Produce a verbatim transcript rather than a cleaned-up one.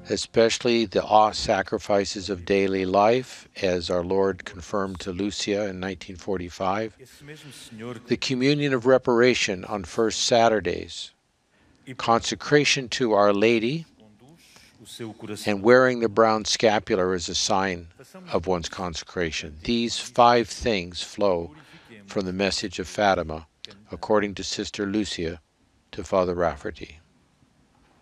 especially the awe sacrifices of daily life, as our Lord confirmed to Lucia in nineteen forty-five, the communion of reparation on first Saturdays, consecration to Our Lady, and wearing the brown scapular as a sign of one's consecration. These five things flow from the message of Fatima, according to Sister Lucia to Father Rafferty.